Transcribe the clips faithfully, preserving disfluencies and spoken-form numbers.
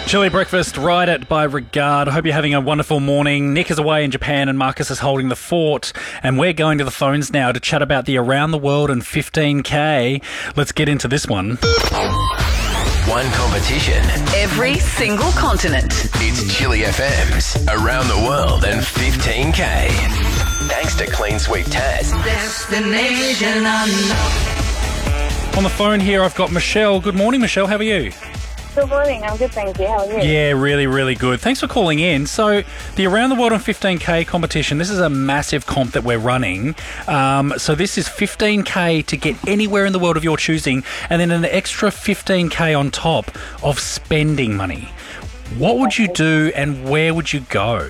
Chilly breakfast right at By Regard. I hope you're having a wonderful morning. Nick is away in Japan and Marcus is holding the fort. And we're going to the phones now to chat about the Around the World and fifteen K. Let's get into this one. One competition. Every single continent. It's Chilly F M's Around the World and fifteen K. Thanks to Clean Sweep Taz. Destination unknown. On the phone here, I've got Michelle. Good morning, Michelle. How are you? Good morning. I'm good, thank you. How are you? Yeah, really, really good. Thanks for calling in. So the Around the World on fifteen K competition, this is a massive comp that we're running. Um, so this is fifteen K to get anywhere in the world of your choosing, and then an extra fifteen K on top of spending money. What would you do and where would you go?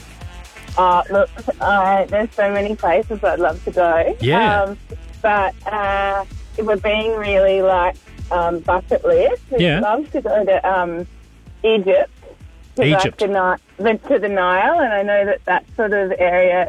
Uh, look, uh, there's so many places I'd love to go. Yeah. Um, but uh, we're being really like um, bucket list. We'd Yeah. love to go to um, Egypt. To Egypt. Like the, Ni- the, to the Nile, and I know that that sort of area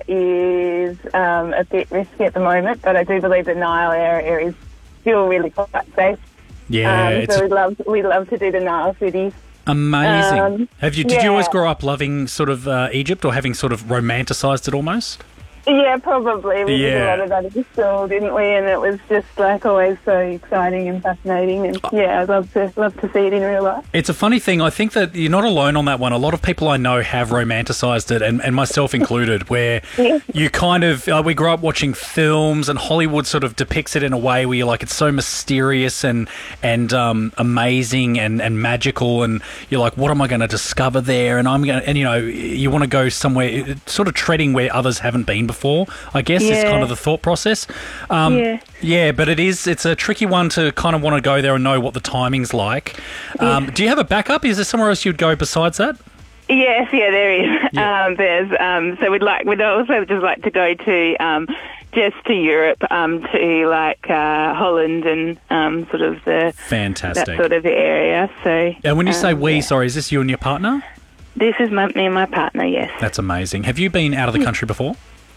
is um, a bit risky at the moment, but I do believe the Nile area is still really quite safe. Yeah, um, it's so we'd love, we'd love to do the Nile cities. amazing. um, Have you? Did you yeah. always grow up loving sort of uh, Egypt, or having sort of romanticised it almost? Yeah, probably. We did a Yeah. lot of that at the school, didn't we? And it was just like always so exciting and fascinating. And yeah, I'd love to love to see it in real life. It's a funny thing. I think that you're not alone on that one. A lot of people I know have romanticised it, and, and myself included, where Yeah. you kind of, uh, we grew up watching films and Hollywood sort of depicts it in a way where you're like, it's so mysterious and and um, amazing and, and magical, and you're like, what am I going to discover there? And I'm going to, and you know, you want to go somewhere, sort of treading where others haven't been before. I guess is Yeah. kind of the thought process. Um, Yeah. Yeah, but it is, it's a tricky one to kind of want to go there and know what the timing's like. Um, Do you have a backup? Is there somewhere else you'd go besides that? Yes, yeah, there is. Yeah. Um, there's um, so we'd like we'd also just like to go to um, just to Europe, um, to like uh, Holland and um, sort of the Fantastic. that sort of area. So And when you say um, we, yeah. sorry, is this you and your partner? This is my, me and my partner. Yes, That's amazing. Have you been out of the country before?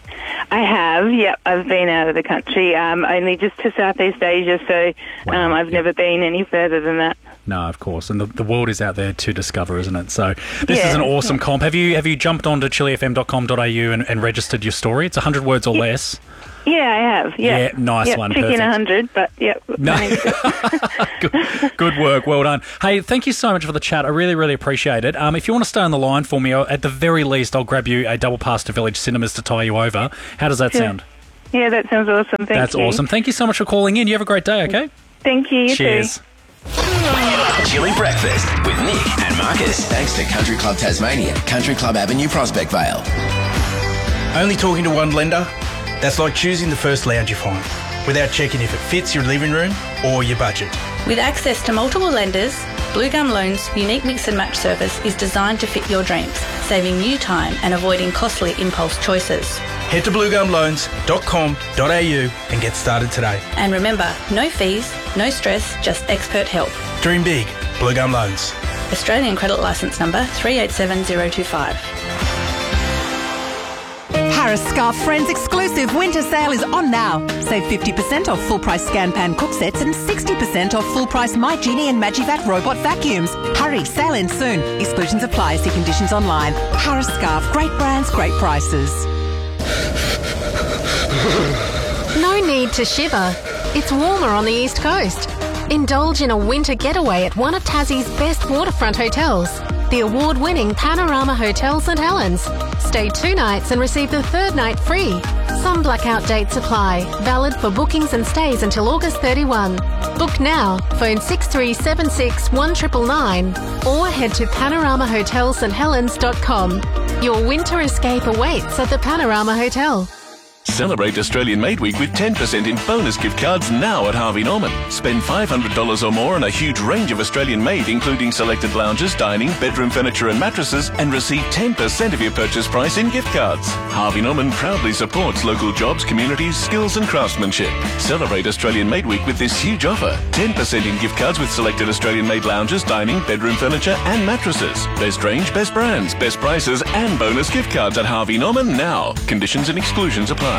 I have. Yep, I've been out of the country, um, only just to Southeast Asia. So Wow, um, I've yeah. never been any further than that. No, of course. And the, the world is out there to discover, isn't it? So this Yeah. is an awesome comp. Have you have you jumped onto chilli f m dot com dot a u and, and registered your story? It's one hundred words or less. Yeah, I have. Yeah, Yeah, nice yep, one, Chicken perfect. a hundred, but yep. No. managed it. good, good work. Well done. Hey, thank you so much for the chat. I really, really appreciate it. Um, if you want to stay on the line for me, I'll- at the very least, I'll grab you a double pass to Village Cinemas to tie you over. How does that Sure. sound? Yeah, that sounds awesome. Thank That's you. awesome. Thank you so much for calling in. You have a great day, okay? Thank you. You Cheers. too. Chilly breakfast with Nick and Marcus. Thanks to Country Club Tasmania, Country Club Avenue, Prospect Vale. Only talking to one lender? That's like choosing the first lounge you find, without checking if it fits your living room or your budget. With access to multiple lenders, Blue Gum Loans' unique mix and match service is designed to fit your dreams, saving you time and avoiding costly impulse choices. Head to blue gum loans dot com dot a u and get started today. And remember, no fees, no stress, just expert help. Dream big. Blue Gum Loans. Australian credit licence number three eight seven zero two five. Harris Scarf Friends exclusive winter sale is on now. Save fifty percent off full price Scan Pan cook sets and sixty percent off full price My Genie and Magivac robot vacuums. Hurry, sale ends soon. Exclusions apply. See conditions online. Harris Scarf, great brands, great prices. No need to shiver. It's warmer on the East Coast. Indulge in a winter getaway at one of Tassie's best waterfront hotels, the award-winning Panorama Hotel St Helens. Stay two nights and receive the third night free. Some blackout dates apply. Valid for bookings and stays until August thirty-first. Book now. Phone six three seven six one nine nine nine or head to panorama hotel st helens dot com. Your winter escape awaits at the Panorama Hotel. Celebrate Australian Made Week with ten percent in bonus gift cards now at Harvey Norman. Spend five hundred dollars or more on a huge range of Australian made, including selected lounges, dining, bedroom furniture and mattresses, and receive ten percent of your purchase price in gift cards. Harvey Norman proudly supports local jobs, communities, skills and craftsmanship. Celebrate Australian Made Week with this huge offer. ten percent in gift cards with selected Australian made lounges, dining, bedroom furniture and mattresses. Best range, best brands, best prices and bonus gift cards at Harvey Norman now. Conditions and exclusions apply.